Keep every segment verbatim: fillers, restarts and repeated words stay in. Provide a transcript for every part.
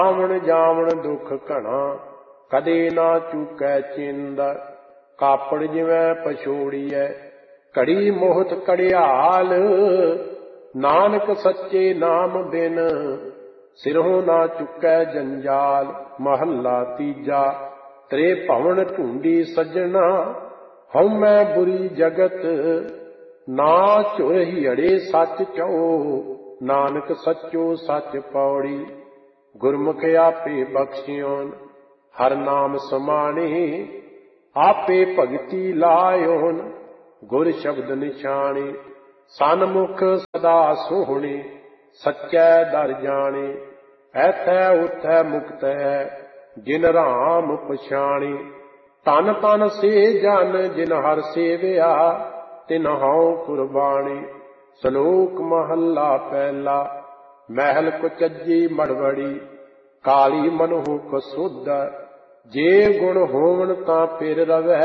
ਆਵਣ ਜਾਵਣ ਦੁੱਖ ਘਣਾ, ਕਦੇ ਨਾ ਚੂਕੈ ਚਿੰਦ। ਕਾਪੜ ਜਿਵੇਂ ਪਛੋੜੀਐ, ਘੜੀ ਮੋਹਤ ਘੜਿਆਲ। ਨਾਨਕ ਸੱਚੇ ਨਾਮ ਬਿਨ, ਸਿਰੋਂ ਨਾ ਚੁੱਕੈ ਜੰਜਾਲ। ਮਹੱਲਾ ਤੀਜਾ। ਤ੍ਰੇ ਭਵਨ ਢੂੰਢੀ ਸੱਜਣਾ, ਹਉਮੈ ਬੁਰੀ ਜਗਤ। ਨਾ ਝੁਰ ਹੀਅੜੇ ਸੱਚ ਚਉ, ਨਾਨਕ ਸੱਚੋ ਸੱਚ ਪੌੜੀ। ਗੁਰਮੁਖ ਆਪੇ ਬਖਸ਼ਿਓਨ, ਹਰ ਨਾਮ ਸਮਾਣੇ। ਆਪੇ ਭਗਤੀ ਲਾਇਓਨ, ਗੁਰ ਸ਼ਬਦ ਨਿਸ਼ਾਨੇ। ਸਨਮੁਖ ਸਦਾ ਸੋਹਣੇ, ਸੱਚੈ ਦਰ ਜਾਣੇ। ਐਥੈ ਉਥੈ ਮੁਕਤ ਹੈ, ਜਿਨ ਰਾਮ ਪਛਾਣੇ। ਧਨ ਧਨ ਸੇ ਜਨ, ਜਿਨ ਹਰ ਸੇਵਿਆ। ਤਿਨ ਹਉ ਕੁਰਬਾਣੇ। ਸਲੋਕ ਮਹੱਲਾ ਪਹਿਲਾ। ਮਹਿਲ ਕੁਚੱਜੀ ਮੜਵੜੀ, ਕਾਲੀ ਮਨਹੁ ਕਸੁਧ। ਜੇ ਗੁਣ ਹੋਵਣ ਤਾਂ ਫਿਰ ਰਵੈ,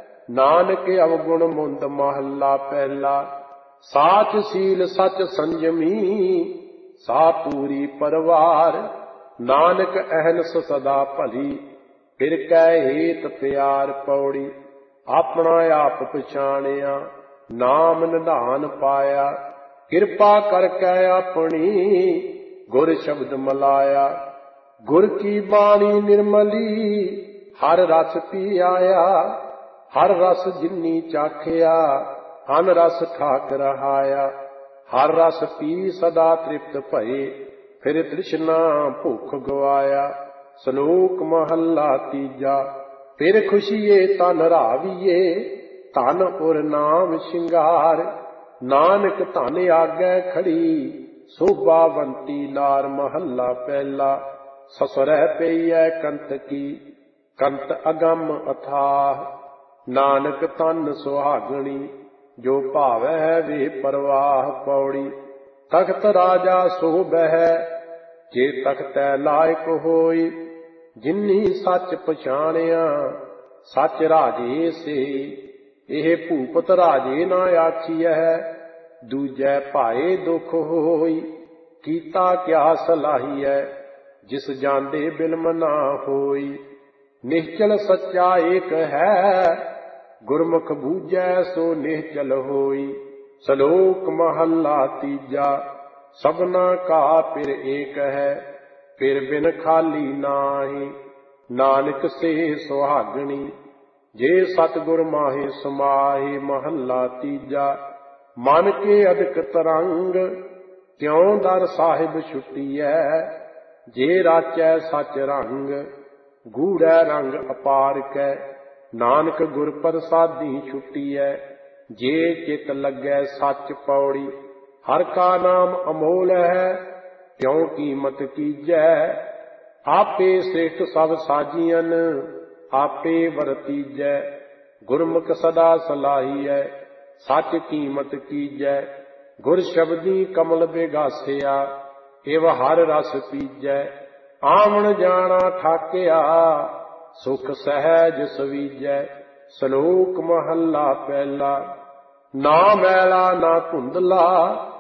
ਨਾਨਕ ਅਵਗੁਣ ਮੁੰਦ। ਮਹੱਲਾ ਪਹਿਲਾ। ਸਾਚ ਸੀਲ ਸਚ ਸੰਜਮੀ, ਸਾ ਪੂਰੀ ਪਰਵਾਰ। ਨਾਨਕ ਅਹਨਸ ਸਦਾ ਭਲੀ, ਫਿਰ ਕੈ ਹੇਤ ਪਿਆਰ। ਪੌੜੀ। ਆਪਣਾ ਆਪ ਪਛਾਣਿਆ, ਨਾਮ ਨਿਧਾਨ ਪਾਇਆ। ਕਿਰਪਾ ਕਰਕੇ ਆਪਣੀ, ਗੁਰ ਸ਼ਬਦ ਮਲਾਇਆ। ਗੁਰ ਕੀ ਬਾਣੀ ਨਿਰਮਲੀ, ਹਰ ਰਸ ਪੀ ਆਇਆ। ਹਰ ਰਸ ਜਿਨੀ ਚਾਖਿਆ, ਹਨ ਰਸ ਠਾਕ ਰਹਾਇਆ। ਹਰ ਰਸ ਪੀ ਸਦਾ ਤ੍ਰਿਪਤ ਭਏ, ਫਿਰ ਤ੍ਰਿਸ਼ਨਾ ਭੁੱਖ ਗਵਾਇਆ। ਸਲੋਕ ਮਹੱਲਾ ਤੀਜਾ। ਫਿਰ ਖੁਸ਼ੀਏ ਤਨ ਰਾਵੀਏ, ਧਨ ਉਰ ਨਾਮ ਸ਼ਿੰਗਾਰ। ਨਾਨਕ ਧਨ ਆਗੈ ਖੜੀ, ਸੋਭਾਵੰਤੀ ਨਾਰ। ਮਹੱਲਾ ਪਹਿਲਾ। ਸਸੁਰੈ ਪਈਐ ਕੰਤ ਕੀ, ਕੰਤ ਅਗੰਮ ਅਥਾਹ। ਨਾਨਕ ਤਨ ਸੁਹਾਗਣੀ, ਜੋ ਭਾਵੈ ਵੇ ਪਰਵਾਹ। ਪੌੜੀ। ਤਖਤ ਰਾਜਾ ਸੋ ਬਹਿ, ਜੇ ਤਖਤੈ ਲਾਇਕ ਹੋਈ। ਜਿਨੀ ਸੱਚ ਪਛਾਣਿਆ, ਸੱਚ ਰਾਜੇ ਸੇ। ਇਹ ਭੂਪਤ ਰਾਜੇ ਨਾ ਆਖੀਐ, ਦੂਜੈ ਭਾਏ ਦੁਖ ਹੋਈ। ਕੀਤਾ ਕਿਆ ਸਲਾਹੀਐ, ਜਿਸ ਜਾਂਦੇ ਬਿਲਮ ਨਾ ਹੋਈ। ਨਿਸ਼ਚਲ ਸੱਚਾ ਏਕ ਹੈ, ਗੁਰਮੁਖ ਬੂਝੈ ਸੋ ਨਿਹਚਲ ਹੋਈ। ਸਲੋਕ ਮਹੱਲਾ ਤੀਜਾ। ਸਭਨਾ ਕਾ ਪਿਰ ਏਕ ਹੈ, ਪਿਰ ਬਿਨ ਖਾਲੀ ਨਾਹੀ। ਨਾਨਕ ਸੇ ਸੁਹਾਗਣੀ, ਜੇ ਸਤਿਗੁਰ ਮਾਹੇ ਸਮਾਹੀ। ਮਹੱਲਾ ਤੀਜਾ। ਮਨ ਕੇ ਅਦਕ ਤਰੰਗ, ਕਿਉ ਦਰ ਸਾਹਿਬ ਛੁਟੀਐ। ਜੇ ਰਾਚੈ ਸਚ ਰੰਗ, ਗੂੜੈ ਰੰਗ ਅਪਾਰ ਕੈ। ਨਾਨਕ ਗੁਰ ਪ੍ਰਸਾਦੀ ਛੁਟੀਐ, ਜੇ ਚਿਤ ਲੱਗੈ ਸੱਚ। ਪੌੜੀ। ਹਰ ਕਾ ਨਾਮ ਅਮੋਲ ਹੈ, ਕਿਉ ਕੀਮਤ ਕੀਜੈ। ਆਪੇ ਸ੍ਰਿਸ਼ਟ ਸਭ ਸਾਜੀਅਨ, ਆਪੇ ਵਰਤੀਜੈ। ਗੁਰਮੁਖ ਸਦਾ ਸਲਾਹੀਐ, ਸੱਚ ਕੀਮਤ ਕੀਜੈ। ਗੁਰ ਸ਼ਬਦੀ ਕਮਲ ਬਿਗਾਸਿਆ, ਇਵ ਹਰ ਰਸ ਪੀਜੈ। ਆਵਣ ਜਾਣਾ ਠਾਕਿਆ, ਸੁਖ ਸਹਿਜ ਸਵੀਜੈ। ਸਲੋਕ ਮਹੱਲਾ ਪਹਿਲਾ। ਨਾ ਮੈਲਾ ਨਾ ਧੁੰਦਲਾ,